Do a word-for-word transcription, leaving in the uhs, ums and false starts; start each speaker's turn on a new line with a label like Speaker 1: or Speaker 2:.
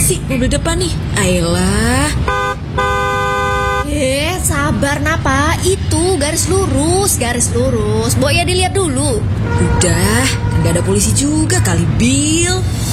Speaker 1: polisi mobil depan nih. Ayolah.
Speaker 2: Eh, sabar Napa. Itu garis lurus, garis lurus. Boya dilihat dulu.
Speaker 1: Udah, kan gak ada polisi juga kali, Bil.